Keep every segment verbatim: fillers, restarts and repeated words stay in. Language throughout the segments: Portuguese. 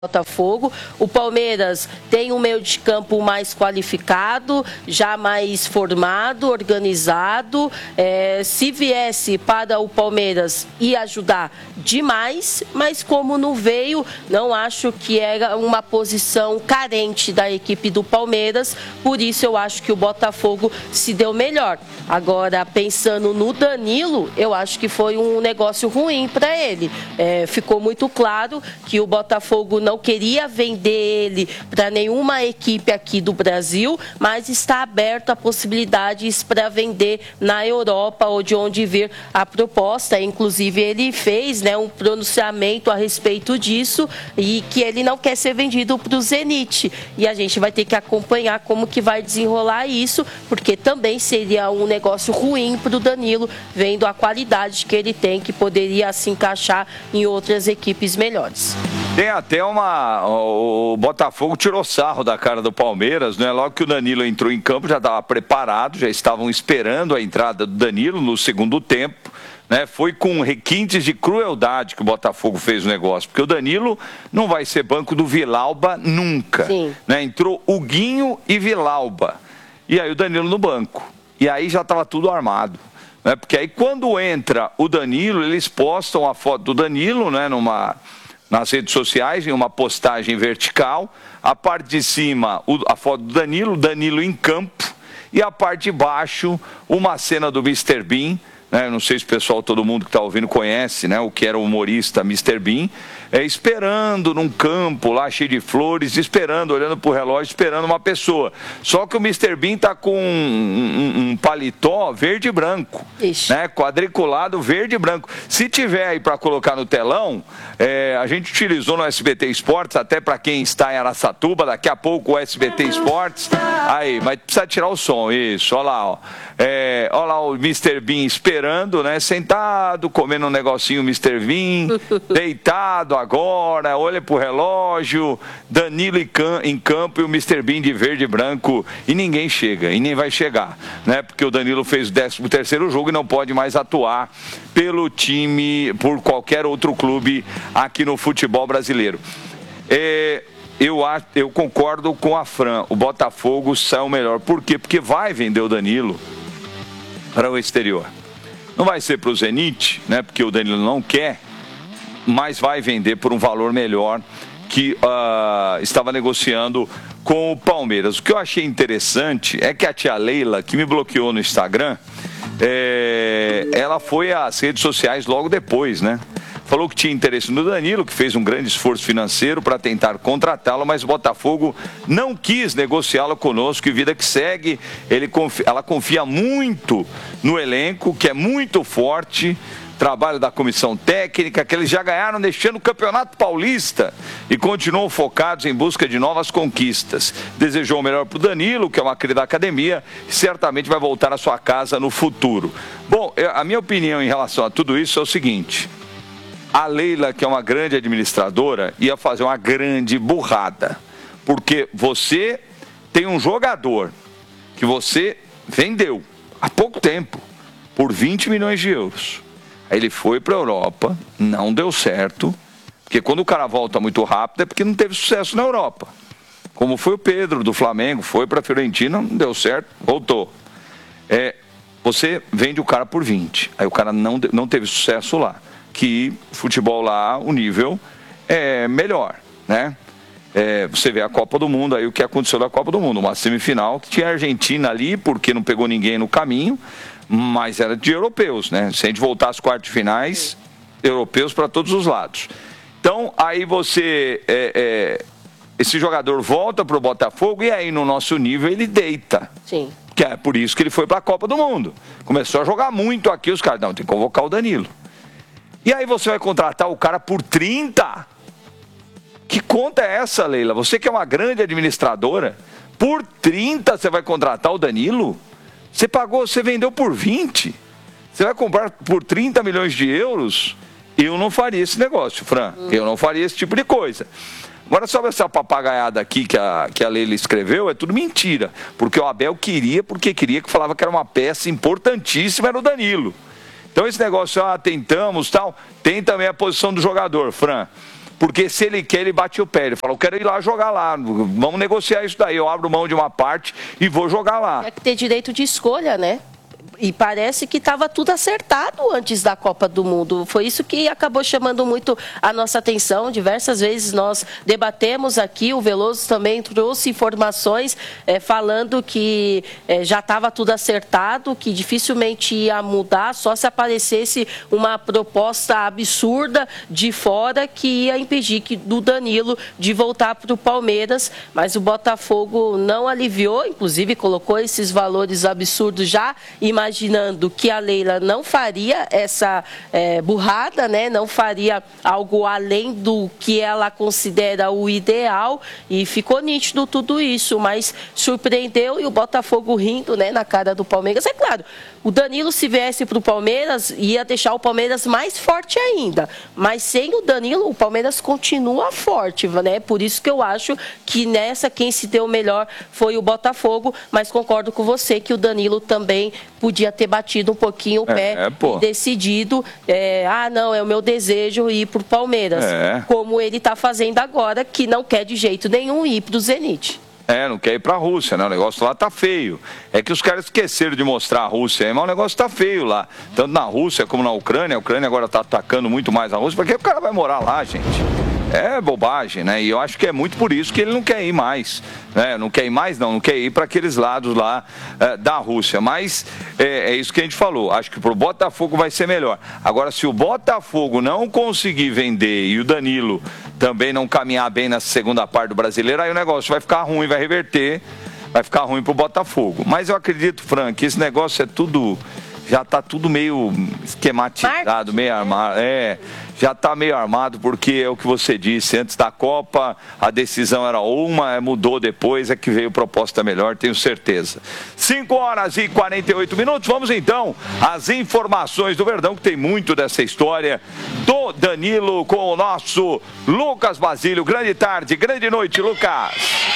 Botafogo. O Palmeiras tem um meio de campo mais qualificado, já mais formado, organizado. É, se viesse para o Palmeiras ia ajudar demais, mas como não veio, não acho que era uma posição carente da equipe do Palmeiras, por isso eu acho que o Botafogo se deu melhor. Agora, pensando no Danilo, eu acho que foi um negócio ruim para ele. É, ficou muito claro que o Botafogo não não queria vender ele para nenhuma equipe aqui do Brasil, mas está aberto a possibilidades para vender na Europa ou de onde vir a proposta. Inclusive, ele fez, né, um pronunciamento a respeito disso e que ele não quer ser vendido para o Zenit. E a gente vai ter que acompanhar como que vai desenrolar isso, porque também seria um negócio ruim para o Danilo, vendo a qualidade que ele tem, que poderia se encaixar em outras equipes melhores. Tem até uma... O Botafogo tirou sarro da cara do Palmeiras, né? Logo que o Danilo entrou em campo, já estava preparado, já estavam esperando a entrada do Danilo no segundo tempo, né? Foi com requintes de crueldade que o Botafogo fez o negócio, porque o Danilo não vai ser banco do Vilauba nunca. Sim. Né? Entrou Huguinho e Vilauba. E aí o Danilo no banco. E aí já estava tudo armado. Né? Porque aí quando entra o Danilo, eles postam a foto do Danilo, né? Numa... nas redes sociais, em uma postagem vertical, a parte de cima, a foto do Danilo, Danilo em campo, e a parte de baixo, uma cena do mister Bean, né? Não sei se o pessoal, todo mundo que está ouvindo conhece, né? O que era o humorista mister Bean, é, esperando num campo lá cheio de flores, esperando, olhando para o relógio, esperando uma pessoa. Só que o mister Bean está com um, um, um paletó verde e branco, né? Quadriculado verde e branco. Se tiver aí para colocar no telão, é, a gente utilizou no S B T Esportes, até para quem está em Araçatuba, daqui a pouco o S B T Esportes, aí, mas precisa tirar o som, isso, olha lá, ó. É, olha lá o mister Bean esperando, né? Sentado, comendo um negocinho mister Bean, deitado agora, olha pro relógio, Danilo em campo e o mister Bean de verde e branco, e ninguém chega, e nem vai chegar, né? Porque o Danilo fez o décimo terceiro jogo e não pode mais atuar pelo time, por qualquer outro clube aqui no futebol brasileiro. É... Eu, eu concordo com a Fran, o Botafogo saiu melhor. Por quê? Porque vai vender o Danilo para o exterior. Não vai ser para o Zenit, né? Porque o Danilo não quer, mas vai vender por um valor melhor que uh, estava negociando com o Palmeiras. O que eu achei interessante é que a tia Leila, que me bloqueou no Instagram, é, ela foi às redes sociais logo depois, né? Falou que tinha interesse no Danilo, que fez um grande esforço financeiro para tentar contratá-lo, mas o Botafogo não quis negociá-lo conosco, e vida que segue, ele confia, ela confia muito no elenco, que é muito forte, trabalho da comissão técnica, que eles já ganharam deixando o Campeonato Paulista e continuam focados em busca de novas conquistas. Desejou o melhor para o Danilo, que é uma cria da academia, e certamente vai voltar à sua casa no futuro. Bom, a minha opinião em relação a tudo isso é o seguinte: a Leila, que é uma grande administradora, ia fazer uma grande burrada. Porque você tem um jogador que você vendeu há pouco tempo por vinte milhões de euros. Aí ele foi para a Europa, não deu certo, porque quando o cara volta muito rápido é porque não teve sucesso na Europa. Como foi o Pedro do Flamengo, foi para a Fiorentina, não deu certo, voltou. É, você vende o cara por vinte, aí o cara não, não teve sucesso lá. Que futebol lá, o nível é melhor, né? É, você vê a Copa do Mundo, aí o que aconteceu na Copa do Mundo, uma semifinal que tinha a Argentina ali, porque não pegou ninguém no caminho, mas era de europeus, né? Se a gente voltar às quartas de finais, europeus para todos os lados. Então, aí você, é, é, esse jogador volta para o Botafogo, e aí no nosso nível ele deita. Sim. Que é por isso que ele foi para a Copa do Mundo. Começou a jogar muito aqui, os caras, não, tem que convocar o Danilo. E aí você vai contratar o cara por trinta? Que conta é essa, Leila? Você que é uma grande administradora, por trinta você vai contratar o Danilo? Você pagou, você vendeu por vinte? Você vai comprar por trinta milhões de euros? Eu não faria esse negócio, Fran. Hum. Eu não faria esse tipo de coisa. Agora, só essa papagaiada aqui que a, que a Leila escreveu, é tudo mentira. Porque o Abel queria, porque queria, que falava que era uma peça importantíssima, era o Danilo. Então esse negócio, ah, tentamos, tal, tem também a posição do jogador, Fran. porque se ele quer, ele bate o pé. Ele fala, eu quero ir lá jogar lá, vamos negociar isso daí, eu abro mão de uma parte e vou jogar lá. É que ter direito de escolha, né? E parece que estava tudo acertado antes da Copa do Mundo. Foi isso que acabou chamando muito a nossa atenção. Diversas vezes nós debatemos aqui, o Veloso também trouxe informações é, falando que é, já estava tudo acertado, que dificilmente ia mudar, só se aparecesse uma proposta absurda de fora que ia impedir que, do Danilo de voltar para o Palmeiras. Mas o Botafogo não aliviou, inclusive colocou esses valores absurdos já, imaginando imaginando que a Leila não faria essa é, burrada, né? Não faria algo além do que ela considera o ideal, e ficou nítido tudo isso, mas surpreendeu, e o Botafogo rindo, né, na cara do Palmeiras. É claro, o Danilo, se viesse para o Palmeiras, ia deixar o Palmeiras mais forte ainda, mas sem o Danilo o Palmeiras continua forte, né? Por isso que eu acho que nessa quem se deu melhor foi o Botafogo, mas concordo com você que o Danilo também podia ter batido um pouquinho o pé é, e decidido, é, ah, não, é o meu desejo ir para o Palmeiras, é. como ele está fazendo agora, que não quer de jeito nenhum ir para o Zenit. É, não quer ir para a Rússia, né? O negócio lá tá feio. É que os caras esqueceram de mostrar a Rússia aí, mas o negócio tá feio lá. Tanto na Rússia como na Ucrânia. A Ucrânia agora tá atacando muito mais a Rússia. Por que o cara vai morar lá, gente? É bobagem, né? E eu acho que é muito por isso que ele não quer ir mais, né? Não quer ir mais, não, não quer ir para aqueles lados lá é, da Rússia. Mas é, é isso que a gente falou. Acho que pro Botafogo vai ser melhor. Agora, se o Botafogo não conseguir vender e o Danilo também não caminhar bem na segunda parte do Brasileiro, aí o negócio vai ficar ruim, vai reverter, vai ficar ruim pro Botafogo. Mas eu acredito, Frank, que esse negócio é tudo... Já está tudo meio esquematizado, meio armado. É, já está meio armado, porque é o que você disse, antes da Copa a decisão era uma, mudou depois, é que veio proposta melhor, tenho certeza. cinco horas e quarenta e oito minutos, vamos então às informações do Verdão, que tem muito dessa história do Danilo com o nosso Lucas Basílio. Grande tarde, grande noite, Lucas.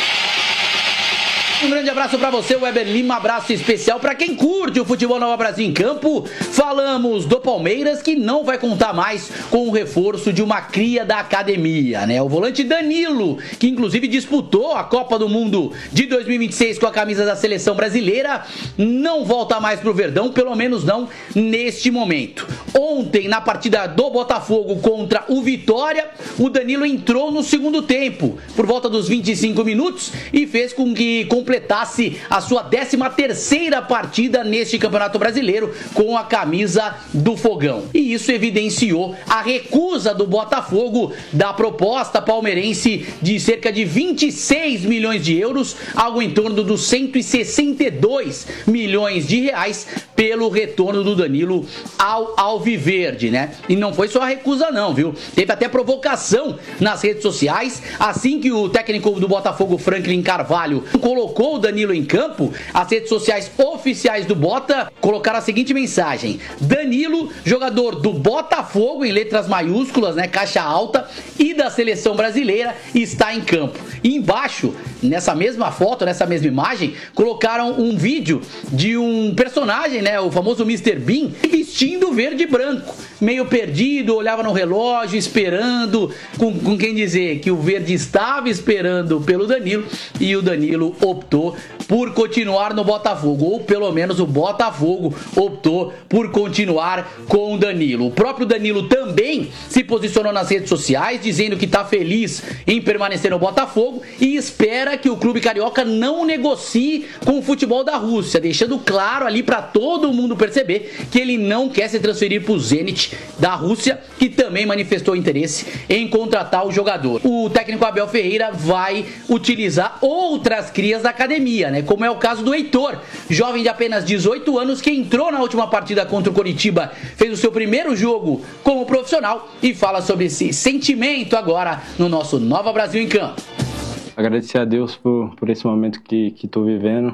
Um grande abraço para você, Weber Lima, abraço especial para quem curte o futebol Nova Brasil em campo. Falamos do Palmeiras, que não vai contar mais com o reforço de uma cria da academia, né? O volante Danilo, que inclusive disputou a Copa do Mundo de dois mil e vinte e seis com a camisa da seleção brasileira, não volta mais pro Verdão, pelo menos não neste momento. Ontem, na partida do Botafogo contra o Vitória, o Danilo entrou no segundo tempo, por volta dos vinte e cinco minutos, e fez com que completasse a sua décima terceira partida neste Campeonato Brasileiro com a camisa do Fogão. E isso evidenciou a recusa do Botafogo da proposta palmeirense de cerca de vinte e seis milhões de euros, algo em torno dos cento e sessenta e dois milhões de reais, pelo retorno do Danilo ao Alviverde, né? E não foi só a recusa não, viu? Teve até provocação nas redes sociais. Assim que o técnico do Botafogo, Franklin Carvalho, colocou o Danilo em campo, as redes sociais oficiais do Bota colocaram a seguinte mensagem: Danilo, jogador do Botafogo, em letras maiúsculas, né, caixa alta, e da seleção brasileira, está em campo. E embaixo, nessa mesma foto, nessa mesma imagem, colocaram um vídeo de um personagem, né, o famoso mister Bean, vestindo verde e branco, meio perdido, olhava no relógio, esperando, com, com quem dizer que o verde estava esperando pelo Danilo, e o Danilo optou por continuar no Botafogo, ou pelo menos o Botafogo optou por continuar com o Danilo. O próprio Danilo também se posicionou nas redes sociais, dizendo que está feliz em permanecer no Botafogo e espera que o clube carioca não negocie com o futebol da Rússia, deixando claro ali para todo mundo perceber que ele não quer se transferir para o Zenit da Rússia, que também manifestou interesse em contratar o jogador. O técnico Abel Ferreira vai utilizar outras crias da academia, né? Como é o caso do Heitor, jovem de apenas dezoito anos, que entrou na última partida contra o Coritiba, fez o seu primeiro jogo como profissional e fala sobre esse sentimento agora no nosso Nova Brasil em Campo. Agradecer a Deus por, por esse momento que estou vivendo.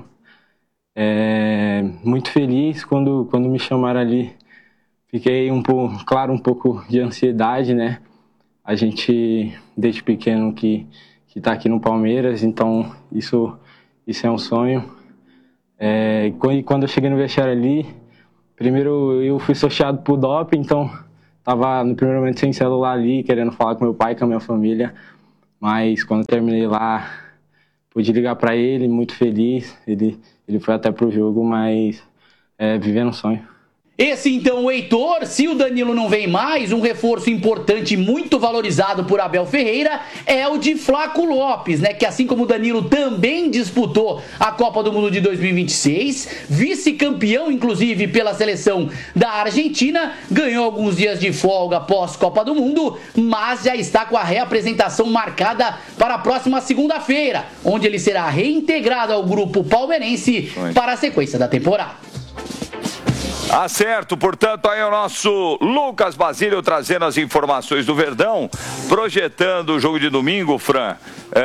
É, muito feliz quando, quando me chamaram ali. Fiquei um pouco, claro, um pouco de ansiedade, né? A gente, desde pequeno, que que está aqui no Palmeiras, então isso, isso é um sonho. É, e quando eu cheguei no vestiário ali, primeiro eu fui sorteado por doping, então tava no primeiro momento sem celular ali, querendo falar com meu pai, com a minha família. Mas quando eu terminei lá, pude ligar para ele, muito feliz. Ele, ele foi até pro jogo, mas é, vivendo um sonho. Esse então o Heitor, se o Danilo não vem mais, um reforço importante e muito valorizado por Abel Ferreira é o de Flaco Lopes, né? Que assim como o Danilo também disputou a Copa do Mundo de dois mil e vinte e seis, vice-campeão inclusive pela seleção da Argentina, ganhou alguns dias de folga após Copa do Mundo, mas já está com a reapresentação marcada para a próxima segunda-feira, onde ele será reintegrado ao grupo palmeirense para a sequência da temporada. Acerto, portanto, aí é o nosso Lucas Basílio trazendo as informações do Verdão, projetando o jogo de domingo, Fran.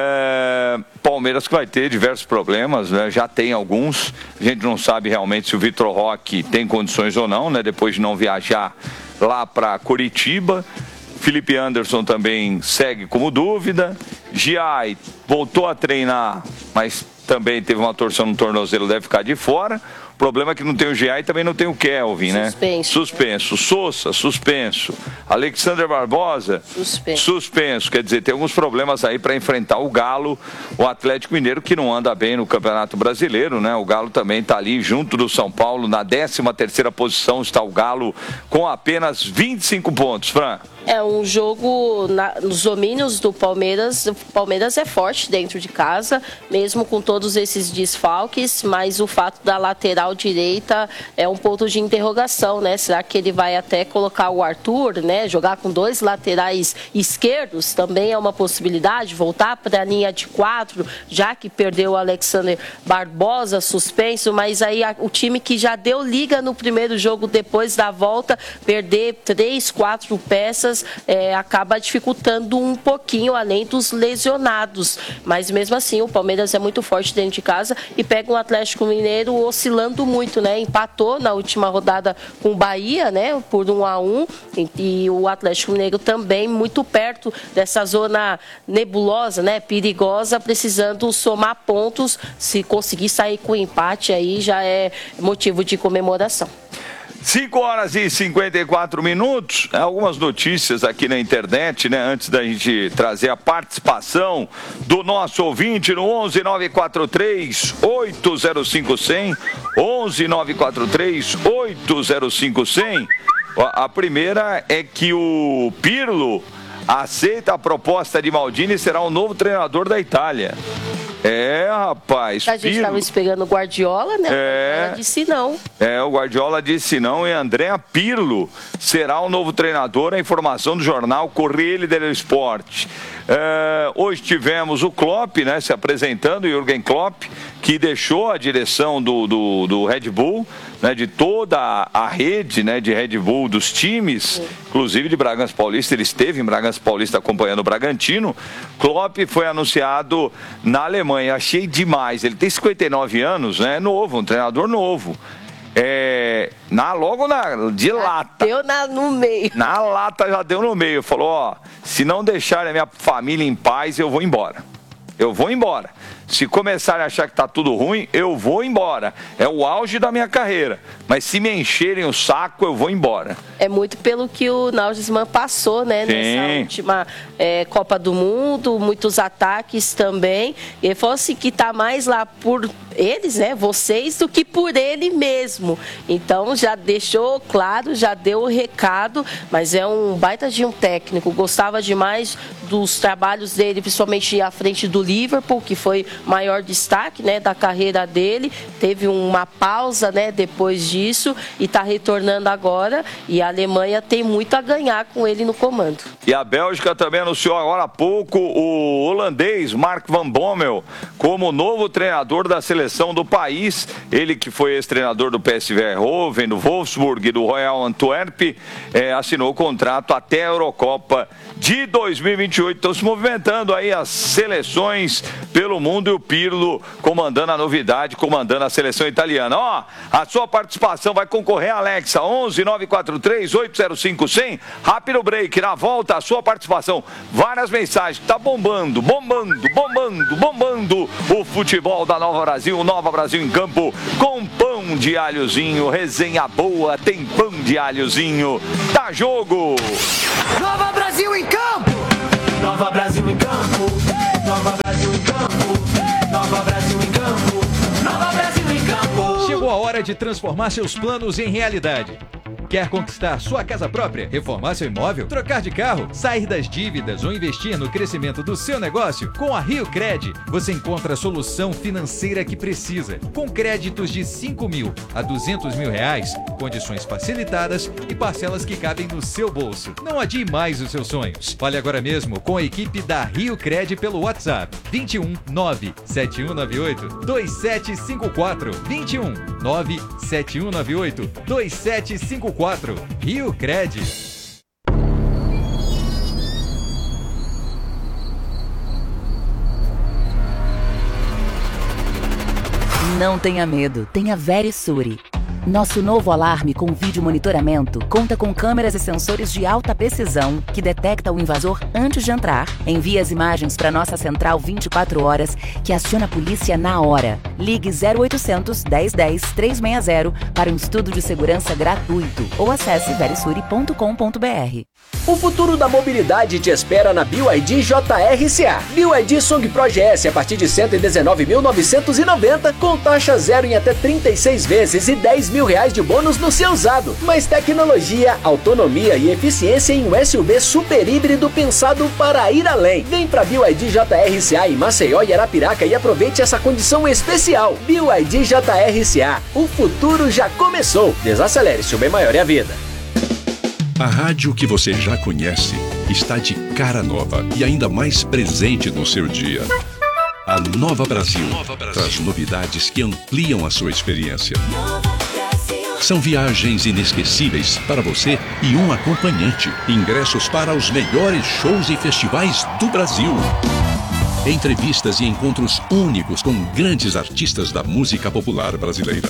É, Palmeiras que vai ter diversos problemas, né? Já tem alguns, a gente não sabe realmente se o Vitor Roque tem condições ou não, né? Depois de não viajar lá para Curitiba. Felipe Anderson também segue como dúvida. Giai voltou a treinar, mas também teve uma torção no tornozelo, deve ficar de fora. O problema é que não tem o G A e também não tem o Kelvin, né? Suspenso. Suspenso. Sousa, suspenso. Alexander Barbosa, suspenso. suspenso. Quer dizer, tem alguns problemas aí para enfrentar o Galo, o Atlético Mineiro, que não anda bem no Campeonato Brasileiro, né? O Galo também está ali junto do São Paulo, na décima terceira posição está o Galo com apenas vinte e cinco pontos, Fran. É um jogo na, nos domínios do Palmeiras. O Palmeiras é forte dentro de casa, mesmo com todos esses desfalques, mas o fato da lateral direita é um ponto de interrogação, né? Será que ele vai até colocar o Arthur, né? Jogar com dois laterais esquerdos também é uma possibilidade, voltar para a linha de quatro, já que perdeu o Alexander Barbosa suspenso, mas aí a, o time que já deu liga no primeiro jogo depois da volta, perder três, quatro peças, É, acaba dificultando um pouquinho, além dos lesionados. Mas mesmo assim, o Palmeiras é muito forte dentro de casa e pega um Atlético Mineiro oscilando muito, né? Empatou na última rodada com o Bahia, né? Por um a um. E, e o Atlético Mineiro também muito perto dessa zona nebulosa, né? Perigosa, precisando somar pontos. Se conseguir sair com empate, aí já é motivo de comemoração. cinco horas e cinquenta e quatro minutos, algumas notícias aqui na internet, né? Antes da gente trazer a participação do nosso ouvinte no onze nove quatro três oito zero cinco zero zero, onze nove quatro três oito zero cinco zero zero. A primeira é que o Pirlo aceita a proposta de Maldini e será o novo treinador da Itália. É, rapaz. A gente estava esperando o Guardiola, né? É, Ela disse não. É, o Guardiola disse não e Andrea Pirlo será o novo treinador. A informação do jornal Corriere dello Sport. É, hoje tivemos o Klopp, né, se apresentando, o Jürgen Klopp, que deixou a direção do, do, do Red Bull, né, de toda a rede, né, de Red Bull dos times, Sim. inclusive de Bragança Paulista. Ele esteve em Bragança Paulista acompanhando o Bragantino. Klopp foi anunciado na Alemanha. Achei demais. Ele tem cinquenta e nove anos, né, novo, um treinador novo. É, na, logo na, de já lata. Deu na, no meio. Na lata já deu no meio. Falou, ó, se não deixarem a minha família em paz, eu vou embora. Eu vou embora. Se começarem a achar que tá tudo ruim, eu vou embora. É o auge da minha carreira. Mas se me encherem o saco, eu vou embora. É muito pelo que o Nagelsmann passou, né? Sim. Nessa última é, Copa do Mundo, muitos ataques também. Ele falou assim que tá mais lá por eles, né? Vocês, do que por ele mesmo. Então já deixou claro, já deu o recado, mas é um baita de um técnico. Gostava demais dos trabalhos dele, principalmente à frente do Liverpool, que foi maior destaque, né, da carreira dele. Teve uma pausa, né, depois disso e está retornando agora. E a Alemanha tem muito a ganhar com ele no comando. E a Bélgica também anunciou agora há pouco o holandês Mark van Bommel como novo treinador da seleção do país. Ele que foi ex-treinador do P S V Eindhoven, do Wolfsburg e do Royal Antwerp, é, assinou o contrato até a Eurocopa de dois mil e vinte e oito. Estão se movimentando aí as seleções pelo mundo e o Pirlo comandando a novidade, comandando a seleção italiana. Ó, a sua participação vai concorrer, Alexa, onze nove quatro três oito zero cinco zero zero. Rápido break, na volta a sua participação. Várias mensagens, tá bombando, bombando, bombando, bombando o futebol da Nova Brasil, Nova Brasil em campo com pão pão de alhozinho, resenha boa, tem pão de alhozinho. Dá jogo! Nova Brasil em campo! Nova Brasil em campo! Nova Brasil em campo! Nova Brasil em campo! Nova Brasil em campo! Chegou a hora de transformar seus planos em realidade. Quer conquistar sua casa própria, reformar seu imóvel, trocar de carro, sair das dívidas ou investir no crescimento do seu negócio? Com a Rio Cred, você encontra a solução financeira que precisa. Com créditos de cinco mil a duzentos mil reais, condições facilitadas e parcelas que cabem no seu bolso. Não adie mais os seus sonhos. Fale agora mesmo com a equipe da Rio Cred pelo WhatsApp vinte e um nove sete um nove oito dois sete cinco quatro vinte e um nove sete um nove oito dois sete cinco quatro. Rio Cred. Não tenha medo, tenha Verisure. Nosso novo alarme com vídeo monitoramento conta com câmeras e sensores de alta precisão que detecta o invasor antes de entrar, envia as imagens para nossa central vinte e quatro horas, que aciona a polícia na hora. Ligue zero oitocentos, dez dez, trezentos e sessenta para um estudo de segurança gratuito ou acesse verisure ponto com ponto br. O futuro da mobilidade te espera na B Y D J R C A. B Y D Song Pro G S a partir de cento e dezenove mil novecentos e noventa, com taxa zero em até trinta e seis vezes e dez mil reais de bônus no seu usado. Mais tecnologia, autonomia e eficiência em um S U V super híbrido pensado para ir além. Vem pra B Y D J R C A em Maceió e Arapiraca e aproveite essa condição especial. B Y D J R C A. O futuro já começou. Desacelere, se o bem maior é a vida. A rádio que você já conhece está de cara nova e ainda mais presente no seu dia. A Nova Brasil, Nova Brasil traz novidades que ampliam a sua experiência. São viagens inesquecíveis para você e um acompanhante. Ingressos para os melhores shows e festivais do Brasil. Entrevistas e encontros únicos com grandes artistas da música popular brasileira.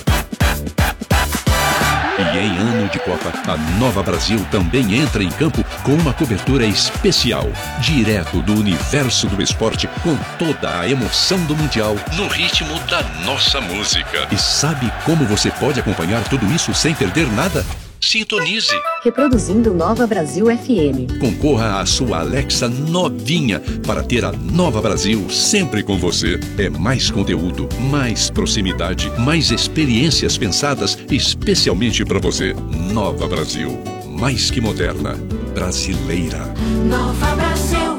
E em ano de Copa, a Nova Brasil também entra em campo com uma cobertura especial, direto do universo do esporte, com toda a emoção do Mundial, no ritmo da nossa música. E sabe como você pode acompanhar tudo isso sem perder nada? Sintonize. Reproduzindo Nova Brasil F M. Concorra à sua Alexa novinha para ter a Nova Brasil sempre com você. É mais conteúdo, mais proximidade, mais experiências pensadas especialmente para você. Nova Brasil, mais que moderna, brasileira. Nova Brasil.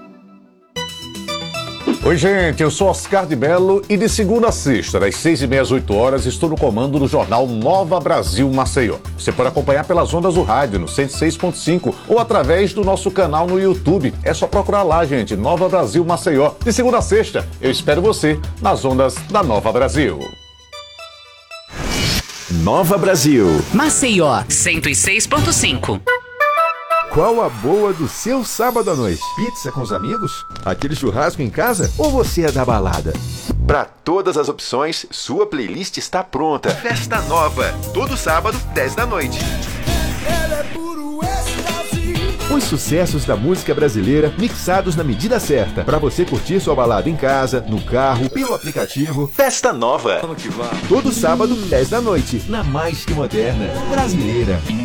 Oi, gente, eu sou Oscar de Mello e de segunda a sexta, das seis e meia às oito horas, estou no comando do jornal Nova Brasil Maceió. Você pode acompanhar pelas ondas do rádio no cento e seis ponto cinco ou através do nosso canal no YouTube. É só procurar lá, gente, Nova Brasil Maceió. De segunda a sexta, eu espero você nas ondas da Nova Brasil. Nova Brasil. Maceió, cento e seis ponto cinco. Qual a boa do seu sábado à noite? Pizza com os amigos? Aquele churrasco em casa? Ou você é da balada? Para todas as opções, sua playlist está pronta. Festa Nova, todo sábado, dez da noite. Os sucessos da música brasileira mixados na medida certa, para você curtir sua balada em casa, no carro, pelo aplicativo. Festa Nova. Todo sábado, dez da noite, na mais que moderna brasileira.